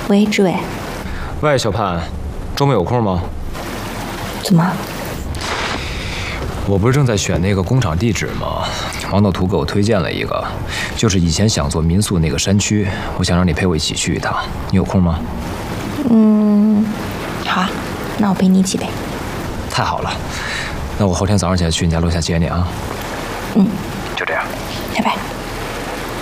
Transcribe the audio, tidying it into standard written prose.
喂，志伟。 喂，小盼，周末有空吗？ 怎么？ 我不是正在选那个工厂地址吗？王导图给我推荐了一个，就是以前想做民宿那个山区，我想让你陪我一起去一趟，你有空吗？ 好啊，那我陪你一起呗。 太好了，那我后天早上起来去你家楼下接你啊。 嗯， 就这样， 拜拜。